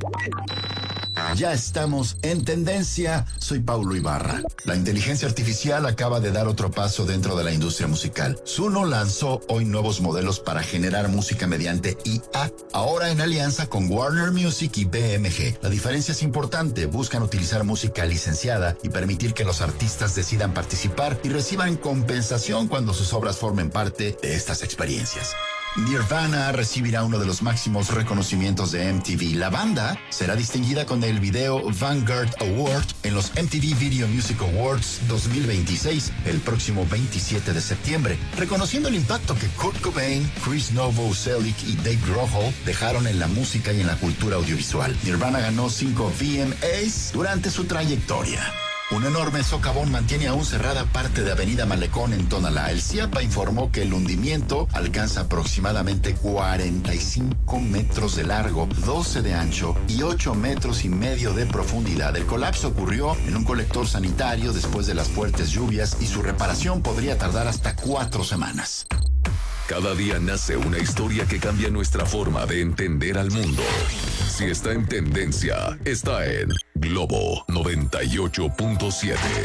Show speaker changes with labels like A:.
A: Ya estamos en tendencia. Soy Paulo Ibarra. La inteligencia artificial acaba de dar otro paso dentro de la industria musical. Suno lanzó hoy nuevos modelos para generar música mediante IA, ahora en alianza con Warner Music y BMG. La diferencia es importante. Buscan utilizar música licenciada y permitir que los artistas decidan participar y reciban compensación cuando sus obras formen parte de estas experiencias. Nirvana recibirá uno de los máximos reconocimientos de MTV. La banda será distinguida con el video Vanguard Award en los MTV Video Music Awards 2026 el próximo 27 de septiembre, reconociendo el impacto que Kurt Cobain, Chris Novoselic y Dave Grohl dejaron en la música y en la cultura audiovisual. Nirvana ganó 5 VMAs durante su trayectoria. Un enorme socavón mantiene aún cerrada parte de Avenida Malecón en Tonalá. El CIAPA informó que el hundimiento alcanza aproximadamente 45 metros de largo, 12 de ancho y 8 metros y medio de profundidad. El colapso ocurrió en un colector sanitario después de las fuertes lluvias y su reparación podría tardar hasta 4 semanas.
B: Cada día nace una historia que cambia nuestra forma de entender al mundo. Si está en tendencia, está en Globo 98.7.